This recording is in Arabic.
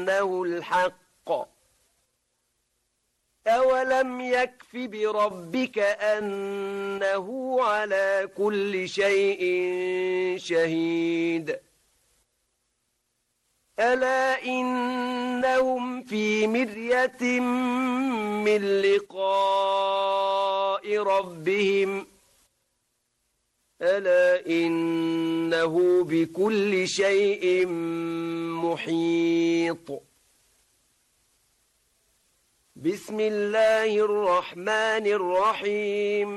أنه الحق أولم يكف بربك أنه على كل شيء شهيد ألا إنهم في مرية من لقاء ربهم ألا إنه بكل شيء محيط بسم الله الرحمن الرحيم.